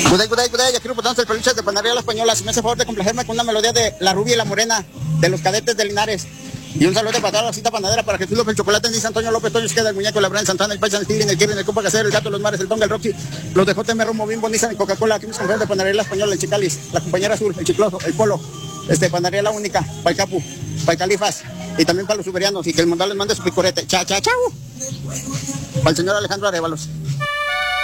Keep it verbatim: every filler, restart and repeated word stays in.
Good day, good day, good day. Aquí reportamos el peluche de Panadería La Española. Si me hace favor de complacerme con una melodía de La Rubia y la Morena, de los Cadetes de Linares. Y un saludo para toda la cita panadera, para Jesús López, Chocolate, Anís, Antonio López, Toño Esqueda, el Muñeco, la Brian Santana, el Paisan, el Tigre, el Kirin, el Compa Casero, el Gato, los Mares, el Tonga, el Roxy, los de J M Romo, Bimbo, Nissan, Coca-Cola. Aquí mis compañeros de Panadería La Española, el Chicalis, la Compañera Azul, el Chicloso, el Polo, este, Panadería La Única, para el Capu, para el Califas, y también para los suberianos, y que el Mondal les mande su picorete. Cha, cha, chau. Para el señor Alejandro Arévalos.